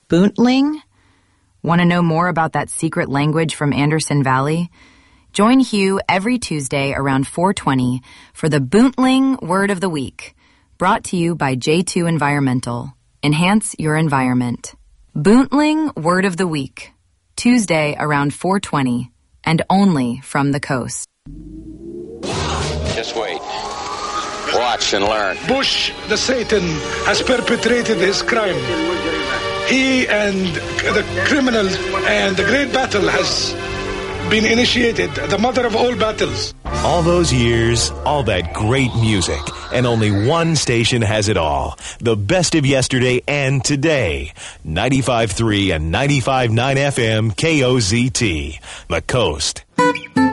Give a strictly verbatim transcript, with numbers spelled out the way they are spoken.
Boontling? Want to know more about that secret language from Anderson Valley? Join Hugh every Tuesday around four twenty for the Boontling Word of the Week, brought to you by J two Environmental. Enhance your environment. Boontling Word of the Week, Tuesday around four twenty, and only from the coast. Just wait. Watch and learn. Bush, the Satan, has perpetrated his crime. He and the criminals, and the great battle has been initiated, the mother of all battles. All those years, all that great music, and only one station has it all. The best of yesterday and today. ninety-five point three and ninety-five point nine F M K O Z T. The Coast.